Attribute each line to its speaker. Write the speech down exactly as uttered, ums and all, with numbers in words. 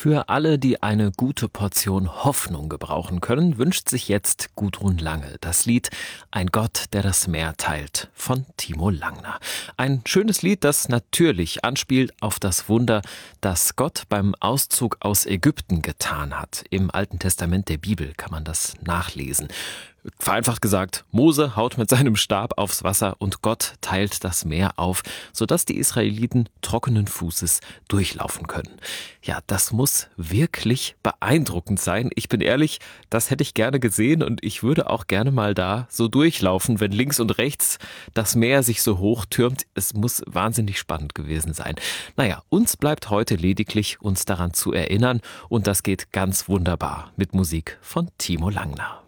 Speaker 1: Für alle, die eine gute Portion Hoffnung gebrauchen können, wünscht sich jetzt Gudrun Lange das Lied »Ein Gott, der das Meer teilt« von Timo Langner. Ein schönes Lied, das natürlich anspielt auf das Wunder, das Gott beim Auszug aus Ägypten getan hat. Im Alten Testament der Bibel kann man das nachlesen. Vereinfacht gesagt, Mose haut mit seinem Stab aufs Wasser und Gott teilt das Meer auf, sodass die Israeliten trockenen Fußes durchlaufen können. Ja, das muss wirklich beeindruckend sein. Ich bin ehrlich, das hätte ich gerne gesehen und ich würde auch gerne mal da so durchlaufen, wenn links und rechts das Meer sich so hoch türmt. Es muss wahnsinnig spannend gewesen sein. Naja, uns bleibt heute lediglich, uns daran zu erinnern und das geht ganz wunderbar mit Musik von Timo Langner.